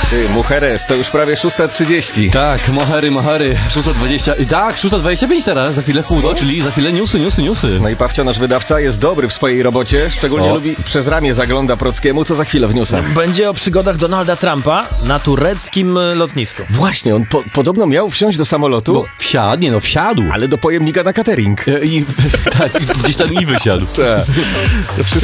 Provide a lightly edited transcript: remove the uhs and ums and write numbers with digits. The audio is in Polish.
Ty, Mujeres, to już prawie 6:30. Tak, Mohary, 6:20. Tak, 6:25 teraz, za chwilę w pół do, czyli za chwilę newsy. No i Pawcio, nasz wydawca, jest dobry w swojej robocie. Szczególnie lubi przez ramię zagląda Prockiemu. Co za chwilę w newsach? Będzie o przygodach Donalda Trumpa na tureckim lotnisku. Właśnie, on podobno miał wsiąść do samolotu, Wsiadł. ale do pojemnika na catering. Tak, gdzieś tam i wysiadł. Tak.